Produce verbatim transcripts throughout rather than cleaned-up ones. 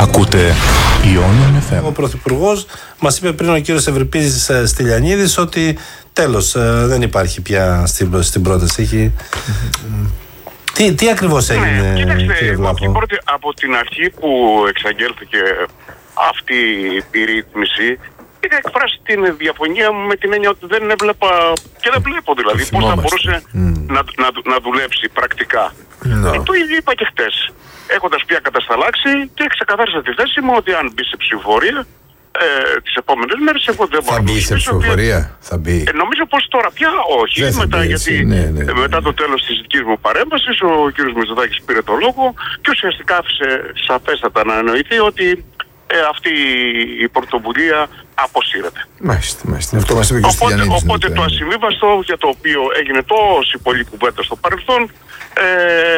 Ακούτε Ιόνιον εφ εμ. Ο Πρωθυπουργός μας είπε πριν ο κύριος Ευρυπίδης Στυλιανίδης ότι τέλος, δεν υπάρχει πια στην, στην πρόταση. Έχει... Mm-hmm. Τι, τι ακριβώς έγινε, ναι, κοίταξτε, κύριε εγώ Βλάχο? από, από την αρχή που εξαγγέλθηκε αυτή η ρύθμιση, είχα εκφράσει την διαφωνία μου με την έννοια ότι δεν έβλεπα και δεν βλέπω δηλαδή πώς θα μπορούσε mm. να, να, να δουλέψει πρακτικά. No. Ε, το ίδιο είπα και χτες, έχοντας πια κατασταλάξει και ξεκαθάρισα τη θέση μου ότι αν μπει σε ψηφοφορία ε, τις επόμενες μέρες εγώ δεν μπορώ να μπει σε ψηφοφορία. Και... Θα μπει. Ε, νομίζω πως τώρα πια όχι. Δεν μετά, μπει, γιατί ναι, ναι, ναι. μετά το τέλος της δικής μου παρέμβασης ο κ. Μητσοτάκης πήρε το λόγο και ουσιαστικά άφησε σαφέστατα να εννοηθεί ότι ε, αυτή η πρωτοβουλία αποσύρεται. Μάλιστα, μάλιστα. Αυτό μας είπε και ο Οπότε, Στυλιανίδης, οπότε το ασυμβίβαστο για το οποίο έγινε τόση πολλή κουβέντα στο παρελθόν ε,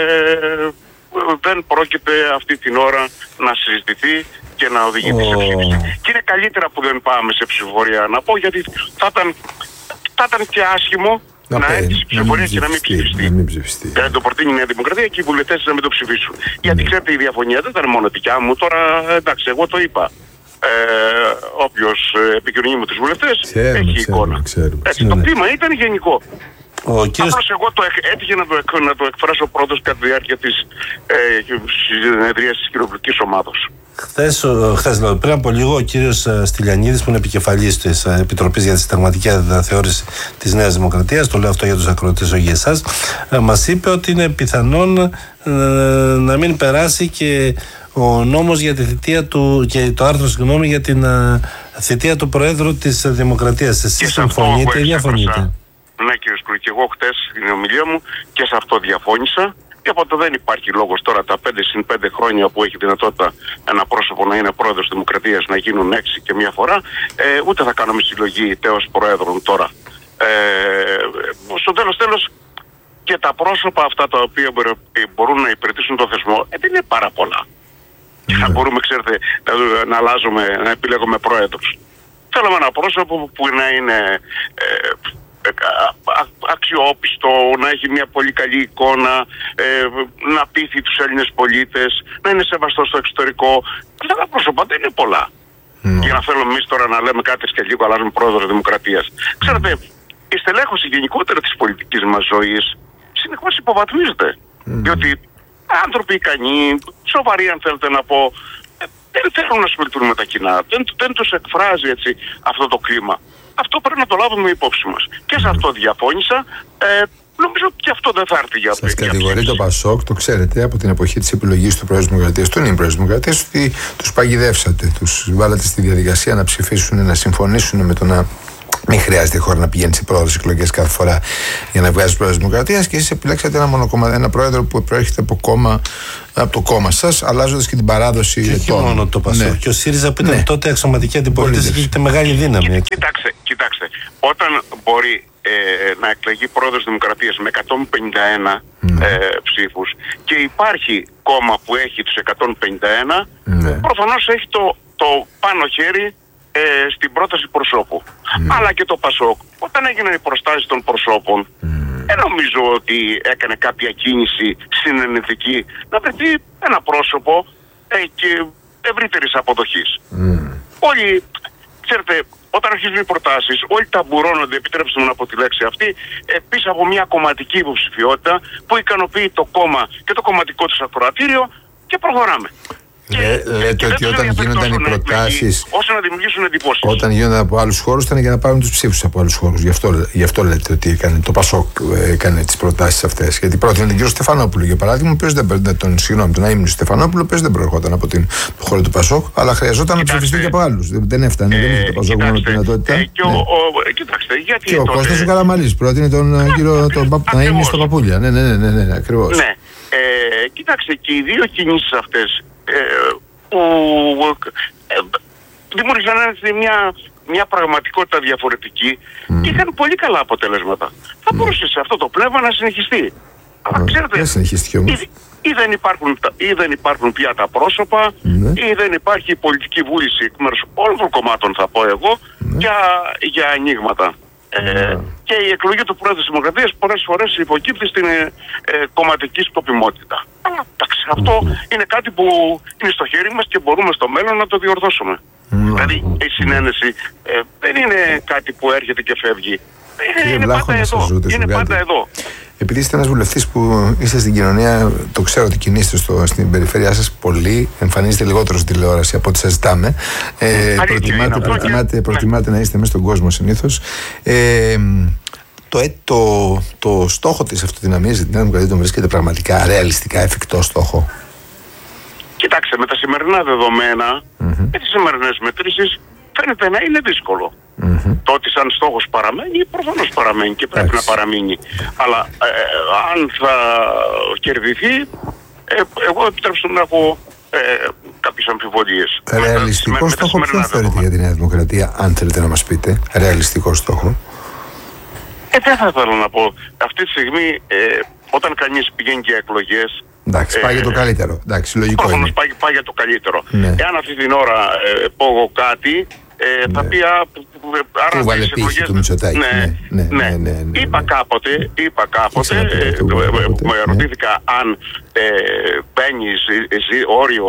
δεν πρόκειται αυτή την ώρα να συζητηθεί και να οδηγηθεί oh. σε ψήφιση. Και είναι καλύτερα που δεν πάμε σε ψηφοφορία, να πω, γιατί θα ήταν, θα ήταν και άσχημο να, να έρθει σε ψηφοφορία και να μην ψηφιστεί. Να μην ψηφιστεί. Και να το προτείνει η Νέα Δημοκρατία και οι βουλευτές να μην το ψηφίσουν. Mm. Γιατί ξέρετε, η διαφωνία δεν ήταν μόνο δικιά μου, τώρα εντάξει, εγώ το είπα. Ε, όποιος επικοινωνεί με τους βουλευτές ξέρουμε, έχει ξέρουμε, εικόνα. Ξέρουμε, Έτσι, ξέρουμε. το κλίμα ήταν γενικό. Ο κύριος... Απλώς εγώ το έτυχε να το, να το εκφράσω πρώτος κατά τη διάρκεια της ε, συνεδρίας της κοινοβουλευτικής ομάδος. Χθες, χθες, πριν από λίγο, ο κύριος Στυλιανίδης, που είναι επικεφαλής της Επιτροπής για τη Συνταγματική Αναθεώρηση της Νέας Δημοκρατίας, το λέω αυτό για τους ακροατές, όχι για εσάς, μας είπε ότι είναι πιθανόν ε, να μην περάσει και ο νόμος για τη θητεία του, και το άρθρο, συγγνώμη, για την uh, θητεία του Προέδρου της Δημοκρατίας. Εσείς συμφωνείτε ή διαφωνείτε? Ναι, κύριε Σκουρή, και εγώ χτες στην ομιλία μου και σε αυτό διαφώνησα. Και οπότε δεν υπάρχει λόγος τώρα τα πέντε συν πέντε χρόνια που έχει δυνατότητα ένα πρόσωπο να είναι πρόεδρος της Δημοκρατίας να γίνουν έξι και μία φορά. Ε, ούτε θα κάνουμε συλλογή τέος προέδρων τώρα. Ε, στο τέλος τέλος και τα πρόσωπα αυτά τα οποία μπορούν να υπηρετήσουν το θεσμό ε, δεν είναι πάρα πολλά. Και θα μπορούμε, ξέρετε, να, να αλλάζουμε, να επιλέγουμε πρόεδρους. Θέλουμε ένα πρόσωπο που να είναι ε, αξιόπιστο, να έχει μια πολύ καλή εικόνα, ε, να πείθει τους Έλληνες πολίτες, να είναι σεβαστό στο εξωτερικό. Αυτά τα πρόσωπα δεν είναι πολλά. Mm. Για να θέλουμε εμείς τώρα να λέμε κάτι και λίγο αλλάζουμε πρόεδρο Δημοκρατίας. Mm. Ξέρετε, η στελέχωση γενικότερα της πολιτικής μας ζωής συνεχώς υποβαθμίζεται. Mm. Διότι άνθρωποι ικανοί, σοβαροί αν θέλετε να πω, δεν θέλουν να συμμετέχουν με τα κοινά. Δεν, δεν τους εκφράζει έτσι αυτό το κλίμα. Αυτό πρέπει να το λάβουμε υπόψη μας. Και σε αυτό διαφώνησα. Ε, νομίζω ότι και αυτό δεν θα έρθει για Σας κατηγορεί το Πασόκ, το ξέρετε, από την εποχή της επιλογής του Πρόεδρου Δημοκρατίας, του νυν Πρόεδρου Δημοκρατίας, ότι τους παγιδεύσατε. Τους βάλατε στη διαδικασία να ψηφίσουν, να συμφωνήσουν με το να μην χρειάζεται η χώρα να πηγαίνει σε πρόεδρες εκλογές κάθε φορά για να βγάζει Πρόεδρος Δημοκρατίας, και εσείς επιλέξατε ένα, μονοκομμα... ένα πρόεδρο που προέρχεται από, κόμμα, από το κόμμα σας, αλλάζοντας και την παράδοση. Και όχι μόνο το Πασόκ. Ναι. Και ο ΣΥΡΙΖΑ που ήταν ναι. τότε αξιωματική αντιπολίτευση και είχε μεγάλη δύναμη. Κοιτάξτε, κοιτάξτε, όταν μπορεί ε, να εκλεγεί πρόεδρος Δημοκρατίας με εκατόν πενήντα ένα mm. ε, ψήφους και υπάρχει κόμμα που έχει τους εκατόν πενήντα ένα, mm. προφανώς έχει το, το πάνω χέρι Ε, στην πρόταση προσώπου. Mm. Αλλά και το Πασόκ, όταν έγιναν οι προστάσεις των προσώπων, mm. δεν νομίζω ότι έκανε κάποια κίνηση συνενετική να βρεθεί ένα πρόσωπο ε, και ευρύτερης αποδοχής. Mm. Όλοι, ξέρετε, όταν αρχίζουν οι προτάσεις, όλοι ταμπουρώνονται, επιτρέψτε μου να πω τη λέξη αυτή, ε, πίσω από μια κομματική υποψηφιότητα που ικανοποιεί το κόμμα και το κομματικό τους ακροατήριο και προχωράμε. Λέ, λέτε ότι όταν γίνονταν οι προτάσεις, ώστε να δημιουργήσουν εντυπώσεις. Όταν γίνονταν από άλλους χώρους, ήταν για να πάρουν τους ψήφους από άλλους χώρους. Γι' αυτό, γι' αυτό λέτε ότι έκανε, το Πασόκ έκανε τις προτάσεις αυτές. Γιατί πρότεινε τον κύριο Στεφανόπουλο, για παράδειγμα, ο οποίος δεν, τον, συγγνώμη, τον αείμνηστο Στεφανόπουλο, ο οποίος δεν προερχόταν από την χώρα του Πασόκ, αλλά χρειαζόταν Κοιτάξτε, να ψηφιστεί και από άλλους. Δεν, δεν έφτανε, ε, δεν είχε το Πασόκ μόνο τη δυνατότητα. Ε, και, ναι. ο, ο, κοιτάξτε, γιατί και ο τότε... Κώστας ο Καραμανλής πρότεινε τον κύριο τον αείμνηστο Παπούλια. Ναι, ναι, ναι, ναι, ναι, ακριβώς. Ναι. Ε, κοιτάξτε, και οι δύο κινήσεις αυτές ε, που ε, δημιούργησαν μια, μια πραγματικότητα διαφορετική mm. και είχαν πολύ καλά αποτελέσματα. Θα μπορούσε mm. σε αυτό το πνεύμα να συνεχιστεί. Αλλά ξέρετε, δεν συνεχίστηκε όμως. Ή, ή, δεν υπάρχουν, ή δεν υπάρχουν πια τα πρόσωπα, mm. ή δεν υπάρχει πολιτική βούληση εκ μέρους όλων των κομμάτων, θα πω εγώ, mm. για, για ανοίγματα. Ε, mm. Και η εκλογή του Πρόεδρου της Δημοκρατίας πολλές φορές υποκύπτει στην ε, ε, κομματική σκοπιμότητα. Αλλά εντάξει, mm. αυτό είναι κάτι που είναι στο χέρι μας και μπορούμε στο μέλλον να το διορθώσουμε. Mm. Δηλαδή η συνένεση ε, δεν είναι κάτι που έρχεται και φεύγει. Είναι, είναι πάντα εδώ. Είναι πάντα εδώ. Επειδή είστε ένας βουλευτής που είστε στην κοινωνία, το ξέρω ότι κινείστε στο, στην περιφέρειά σας πολύ, εμφανίζετε λιγότερο στη τηλεόραση από ό,τι σας ζητάμε. Ε, προτιμάτε προτιμάτε, προτιμάτε να είστε μέσα στον κόσμο συνήθως. Ε, το, το, το στόχο της αυτοδυναμίας για την Νέα Δημοκρατία τον βρίσκεται πραγματικά ρεαλιστικά εφικτό στόχο? Κοιτάξτε, με τα σημερινά δεδομένα, mm-hmm. με τις σημερινές μετρήσεις, φαίνεται να είναι δύσκολο. Mm-hmm. Το ότι σαν στόχος παραμένει, προφανώς παραμένει και πρέπει Άξι. να παραμείνει. Αλλά ε, αν θα κερδιθεί, ε, εγώ επιτρέψω να έχω ε, κάποιες αμφιβολίες. Ρεαλιστικό με, στόχο ποιο θεωρείτε για τη Νέα Δημοκρατία, αν θέλετε να μας πείτε? Ρεαλιστικό στόχο. Ε, δεν θα ήθελα να πω. Αυτή τη στιγμή, ε, όταν κανείς πηγαίνει για εκλογές, εντάξει, πάει ε, για το καλύτερο. Εντάξει, λογικό είναι. Πάει, πάει για το καλύτερο. Ναι. Εάν αυτή την ώρα ε, πω εγώ κάτι, ε, θα ναι. πει άρα βάλε πύχη του Μητσοτάκη. Ναι, ναι, ναι, ναι, ναι, ναι. Είπα κάποτε, είπα κάποτε, μου ερωτήθηκα αν ε, μπαίνει όριο,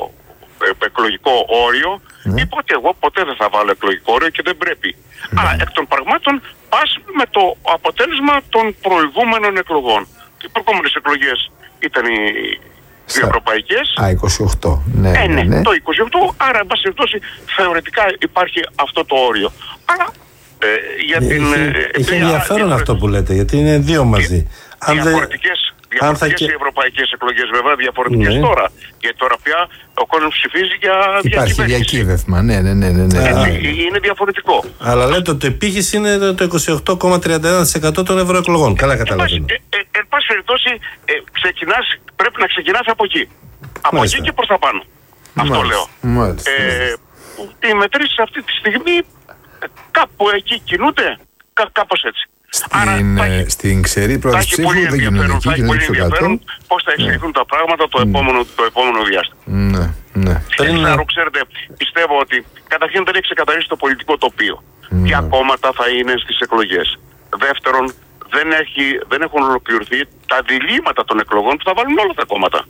ε, εκλογικό όριο, ναι. είπα ότι εγώ ποτέ δεν θα βάλω εκλογικό όριο και δεν πρέπει. Ναι. Αλλά εκ των πραγμάτων πας με το αποτέλεσμα των προηγούμενων εκλογών. Οι προηγούμενες εκλογές ήταν οι, οι ευρωπαϊκές. Α, είκοσι οκτώ. Ναι, ε, ναι, ναι. το είκοσι οκτώ, άρα εν πάση περιπτώσει θεωρητικά υπάρχει αυτό το όριο. Αλλά ε, για την... Έχει ενδιαφέρον αυτό που λέτε, γιατί είναι δύο μαζί. Αν διαφορετικές, διαφορετικές θα... οι ευρωπαϊκές εκλογές, βέβαια, διαφορετικές ναι. τώρα. Γιατί τώρα πια ο κόσμος ψηφίζει για υπάρχει διακυβέρνηση. Υπάρχει διακύβευμα, ναι, ναι, ναι, ναι, ναι. Α, είναι διαφορετικό. Αλλά λέτε ότι το επίχυση είναι το είκοσι οκτώ κόμμα τριάντα ένα τοις εκατό των ευρωεκλογών. Καλά καταλαβαίνω. Εν πάση περιπτώσει, ε, ξεκινάς, πρέπει να ξεκινάς από εκεί. Από Μάλιστα. εκεί και προς τα πάνω. Μάλιστα. Αυτό λέω. Μάλιστα. Ε, οι μετρήσεις αυτή τη στιγμή κάπου εκεί κινούνται, κά, κάπως έτσι. Στην, Άρα, ε, στην ξερή πρώτη ψήφου δεν γίνονται εκεί, γίνονται πιο κάτω. Πώς θα εξελιχθούν ναι. τα πράγματα το, mm. επόμενο, το επόμενο διάστημα. Ναι, ναι. Ξέρω, ξέρετε, πιστεύω ότι καταρχήν δεν έχει ξεκαθαρίσει το πολιτικό τοπίο. Mm. Ποια κόμματα θα είναι στις εκλογές. Δεύτερον, δεν, έχει, δεν έχουν ολοκληρωθεί τα διλήμματα των εκλογών που θα βάλουν όλα τα κόμματα.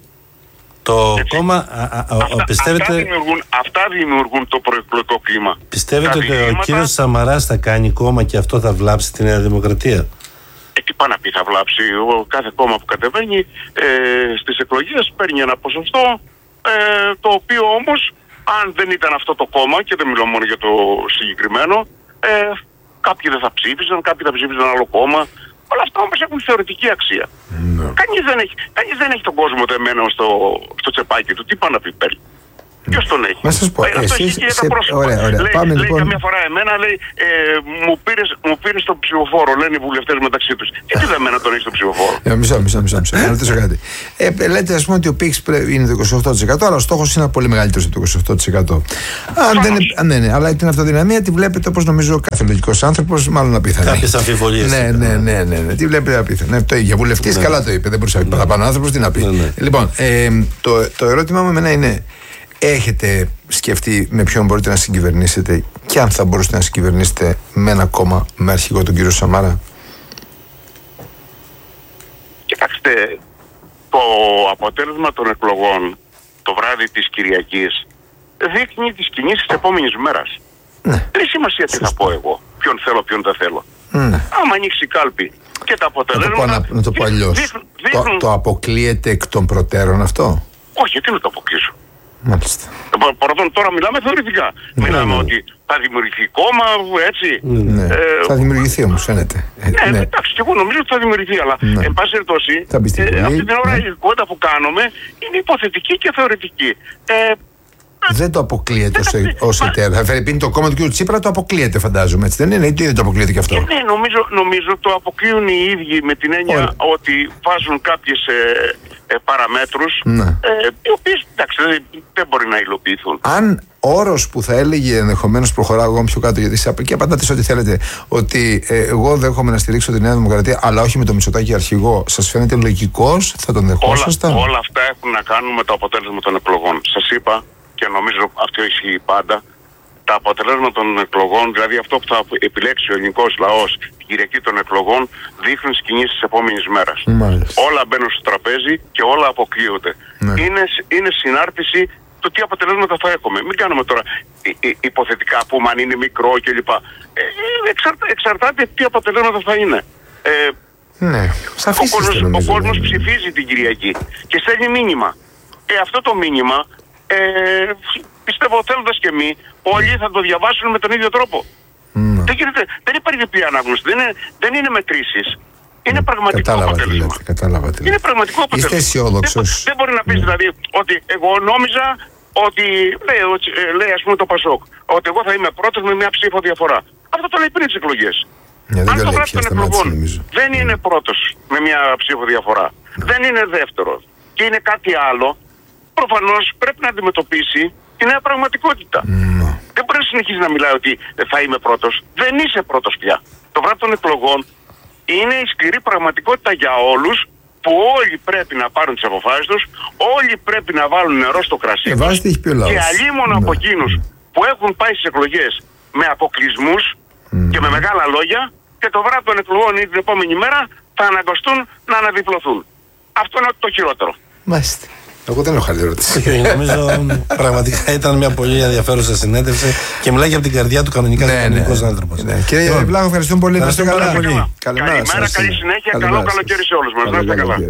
Το Έτσι. κόμμα, α, α, αυτά, πιστεύετε... αυτά, δημιουργούν, αυτά δημιουργούν το προεκλογικό κλίμα. Πιστεύετε τα ότι διλήμματα... ο κύριος Σαμαράς θα κάνει κόμμα και αυτό θα βλάψει τη Νέα Δημοκρατία? Ε, τι πάει να πει θα βλάψει? Ο, κάθε κόμμα που κατεβαίνει ε, στις εκλογές παίρνει ένα ποσοστό ε, το οποίο όμως αν δεν ήταν αυτό το κόμμα, και δεν μιλώ μόνο για το συγκεκριμένο, ε, κάποιοι δεν θα ψήφισαν, κάποιοι θα ψήφισαν άλλο κόμμα. Όλα αυτά όμως έχουν θεωρητική αξία. No. Κανείς, δεν έχει, κανείς δεν έχει τον κόσμο δεμένο στο, στο τσεπάκι του. Τι πάει να πει παίρνει? Ποιος τον έχει? Να σας πω, ε, εσείς... έχει σε... πρόσωπα. Ωραία, ωραία. Λέει, Πάμε, λέει λοιπόν... καμιά φορά εμένα, λέει, ε, μου, πήρες, μου πήρες τον ψηφοφόρο, λένε οι βουλευτές μεταξύ τους. Γιατί δεν μένα τον έχει τον ψηφοφόρο? Ε, μισό, μισό, μισό, μισό. Να ρωτήσω κάτι. Ε, λέτε, ας πούμε, ότι ο πίξ είναι το είκοσι οκτώ τοις εκατό, αλλά ο στόχος είναι πολύ μεγαλύτερος από το είκοσι οκτώ τοις εκατό. Αν δεν είναι, ναι, ναι, αλλά την αυτοδυναμία τη βλέπετε, όπως νομίζω κάθε λογικός άνθρωπος, μάλλον απίθανη. Κάποιες αμφιβολίες. Ναι, ναι, ναι, ναι, ναι. Τη βλέπετε απίθανη. Ναι, το για βουλευτής ναι. καλά το είπε. Δεν μπορούσε να πει παραπάνω άνθρωπος, τι να πει. Ναι, ναι. Λοιπόν, ε, το, το ερώτημά μου εμένα είναι. Έχετε σκεφτεί με ποιον μπορείτε να συγκυβερνήσετε και αν θα μπορούσατε να συγκυβερνήσετε με ένα κόμμα με αρχηγό τον κύριο Σαμάρα? Κοιτάξτε, το αποτέλεσμα των εκλογών το βράδυ της Κυριακής δείχνει τις κινήσεις της επόμενης μέρας. Ναι. Δεν έχει σημασία τι θα πω εγώ, ποιον θέλω, ποιον δεν θέλω. Ναι. Άμα ανοίξει η κάλπη και τα αποτελέσματα... Να το πω, να, να το πω αλλιώς. Δείχνουν, δείχνουν... Το, το αποκλείεται εκ των προτέρων αυτό? Όχι, γιατί να το αποκλείσω? Μάλιστα. Πρώτον, τώρα μιλάμε θεωρητικά. Ναι, μιλάμε ναι. ότι θα δημιουργηθεί κόμμα, έτσι. Ναι. Ε, θα δημιουργηθεί όμως, φαίνεται. Ναι, ναι, εντάξει, και εγώ νομίζω ότι θα δημιουργηθεί, αλλά ναι. εν πάση περιπτώσει, ε, αυτή την ώρα ναι. η κουβέντα που κάνουμε είναι υποθετική και θεωρητική. Ε, δεν το αποκλείεται ως εταίρο. Θα φέρει το κόμμα του κ. Τσίπρα, το αποκλείεται, φαντάζομαι. Έτσι δεν είναι, ή δεν το αποκλείεται και αυτό? Και ναι, νομίζω, νομίζω το αποκλείουν οι ίδιοι με την έννοια Ωραία. ότι βάζουν κάποιες ε, ε, παραμέτρους ναι. ε, οι οποίες εντάξει, δεν, δεν μπορεί να υλοποιηθούν. Αν όρος που θα έλεγε ενδεχομένως, προχωράω εγώ πιο κάτω, γιατί και απαντάτε σε ό,τι θέλετε, ότι ε, εγώ δέχομαι να στηρίξω τη Νέα Δημοκρατία, αλλά όχι με το Μητσοτάκη αρχηγό, σας φαίνεται λογικός? Θα τον δεχόσασταν? Όλα, όλα αυτά έχουν να κάνουν με το αποτέλεσμα των εκλογών. Σας είπα, και νομίζω αυτό ισχύει πάντα, τα αποτελέσματα των εκλογών, δηλαδή αυτό που θα επιλέξει ο ελληνικός λαός την Κυριακή των εκλογών, δείχνουν τις κινήσεις της επόμενης μέρας. Όλα μπαίνουν στο τραπέζι και όλα αποκλείονται. Ναι. Είναι, είναι συνάρτηση του τι αποτελέσματα θα έχουμε. Μην κάνουμε τώρα υ, υ, υποθετικά πούμε αν είναι μικρό κλπ. Ε, εξαρτα, εξαρτάται τι αποτελέσματα θα είναι. Ε, ναι, ο κόσμος, ο κόσμος ψηφίζει την Κυριακή και στέλνει μήνυμα. Ε, αυτό το μήνυμα ε, πιστεύω θέλοντας και εμείς όλοι θα το διαβάσουν με τον ίδιο τρόπο. Mm. Δεν, γίνεται, δεν υπάρχει διπλή ανάγνωση, δεν είναι, δεν είναι μετρήσεις. Είναι πραγματικό κατάλαβα αποτέλεσμα. Λέτε, κατάλαβα τι είναι πραγματικό αποτέλεσμα. Είστε αισιόδοξος. Δεν, δεν μπορεί να πεις δηλαδή ότι εγώ νόμιζα ότι λέει, λέει ας πούμε το Πασόκ ότι εγώ θα είμαι πρώτος με μια ψήφο διαφορά. Αυτό το λέει πριν τις εκλογές. Yeah, αν το γράφει των εκλογών δεν είναι πρώτος με μια ψήφο διαφορά. Yeah. Δεν είναι δεύτερος. Και είναι κάτι άλλο. Προφανώς πρέπει να αντιμετωπίσει τη νέα πραγματικότητα. Mm. Δεν μπορεί να συνεχίσει να μιλάει ότι θα είμαι πρώτος. Δεν είσαι πρώτος πια. Το βράδυ των εκλογών είναι η σκληρή πραγματικότητα για όλους, που όλοι πρέπει να πάρουν τις αποφάσεις τους, όλοι πρέπει να βάλουν νερό στο κρασί τους, και αλλήμον από εκείνους που έχουν πάει στις εκλογές με αποκλεισμούς mm. και με μεγάλα λόγια, και το βράδυ των εκλογών ή την επόμενη μέρα θα αναγκαστούν να αναδιπλωθούν. Αυτό είναι το χειρότερο. Μάλιστα. Εγώ δεν έχω άλλη ερώτηση. Νομίζω πραγματικά ήταν μια πολύ ενδιαφέρουσα συνέντευξη και μιλάει και από την καρδιά του κανονικά κανονικός άνθρωπος. Κύριε Βλάχο, ευχαριστούμε πολύ. Να είστε καλά. Καλημέρα, καλή συνέχεια, καλό καλοκαίρι σε όλους μας. Να είστε καλά.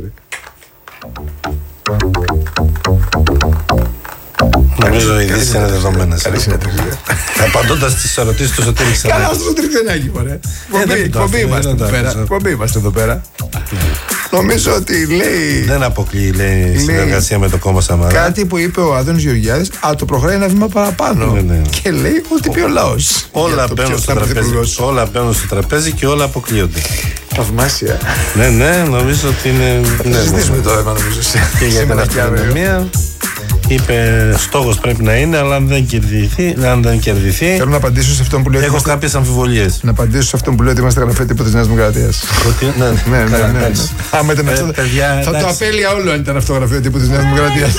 Νομίζω οι ειδήσεις είναι δεδομένες. Απαντώντας στις ερωτήσεις του Σωτήρη Ξενάκη. Καλά, στο Σωτήρη Ξενάκη, μωρέ. Κομπή είμαστε εδώ πέρα. Νομίζω ότι λέει. Δεν αποκλείει, λέει, η συνεργασία με το κόμμα Σαμαρά. Κάτι που είπε ο Άδωνης Γεωργιάδης, αλλά το προχωράει ένα βήμα παραπάνω. Ναι, ναι. Και λέει ότι πει ο λαός. Όλα μπαίνουν στο τραπέζι. Όλα μπαίνουν στο τραπέζι και όλα αποκλείονται. Θαυμάσια. Ναι, ναι, νομίζω ότι είναι. Θα συζητήσουμε το θέμα, νομίζω. Και για την αστυνομία. Είπε στόχος πρέπει να είναι, αλλά αν δεν κερδιθεί. Αν δεν κερδιθεί θέλω να απαντήσω σε αυτόν που λέει. Έχω είμαστε... κάποιες αμφιβολίες. Να απαντήσω σε αυτόν που λέει ότι είμαστε γραφεία τύπου της Νέας Δημοκρατίας. ναι, ναι, ναι. ναι, ναι. Άμα ήταν αυτό. Θα το απέλεια όλο αν ήταν αυτό γραφείο τύπου της Νέας Δημοκρατίας.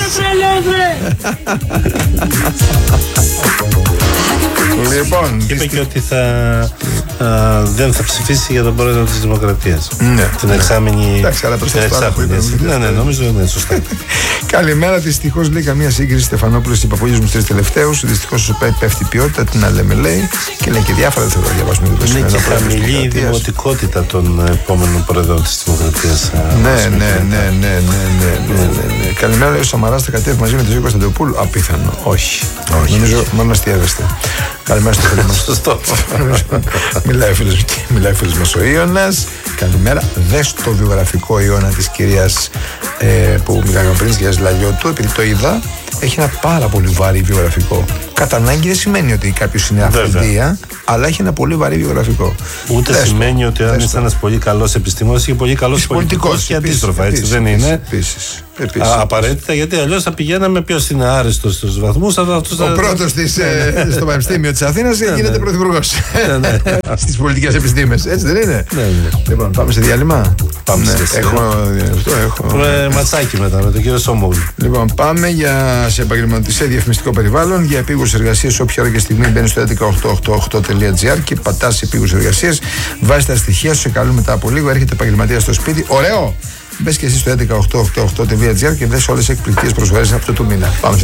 Λοιπόν, είπε και ότι θα, α, δεν θα ψηφίσει για τον πρόεδρο της Δημοκρατίας. Ναι. Την εξάμηνη. Εντάξει, αλλά προς το ναι, ναι, νομίζω είναι σωστά. Καλημέρα. Δυστυχώς λέει καμία σύγκριση Στεφανόπουλος και Παπούλης μου τρεις τελευταίους. Δυστυχώς σου πέφτει η ποιότητα, την να λέμε λέει. Και λέει και διάφορα, δεν θα το διαβάσουμε εδώ. Είναι και χαμηλή η δημοτικότητα των επόμενων πρόεδρων της Δημοκρατίας. Ναι, ναι, ναι, ναι, ναι. Καλημέρα, λέει ο Σαμαράς θα κατέβει μαζί με τον Ζήκο Κωνσταντοπούλου. Απίθανο. Όχι. Νομίζω μόνο αστιεύεστε. Καλημέρα στο φίλο μας. Σωστό. Μιλάει ο φίλος μας ο Ιώνας. Καλημέρα. Δες το βιογραφικό Ιώνα της κυρίας ε, που μιλάγαμε πριν, της κυρίας Λαλιώτου, επειδή το είδα. Έχει ένα πάρα πολύ βαρύ βιογραφικό. Κατά ανάγκη δεν σημαίνει ότι κάποιος είναι αυθεντία, αλλά έχει ένα πολύ βαρύ βιογραφικό. Ούτε Δες σημαίνει το. ότι αν είσαι ένας πολύ καλός επιστήμονας ή πολύ καλός πολιτικός και αντίστροφα, έτσι δεν είναι. Επίσης. Απαραίτητα, γιατί αλλιώς θα πηγαίναμε ποιος είναι άριστος στους βαθμούς. Ο πρώτος στο Πανεπιστήμιο της Αθήνας γίνεται πρωθυπουργός στις πολιτικές επιστήμες. Έτσι δεν είναι? Λοιπόν, πάμε σε διάλειμμα. Πάμε σε ματσάκι μετά με τον κύριο Σόμογλου. Λοιπόν, πάμε σε επαγγελματικό, σε διαφημιστικό περιβάλλον για επίγουσες εργασίες. Όποια ώρα και στιγμή μπαίνει στο έντεκα οχτώ οχτώ οκτώ τελεία τζι άρ και πατάς σε επίγουσες εργασίες. Βάζεις τα στοιχεία σου, σε καλούν μετά από λίγο. Έρχεται επαγγελματίας στο σπίτι. Ωραίο! Μπες και εσύ στο έντεκα οχτώ οκτώ οκτώ τελεία τζι άρ και δες όλες τις εκπληκτικές προσφορές αυτό του μήνα. Πάμε.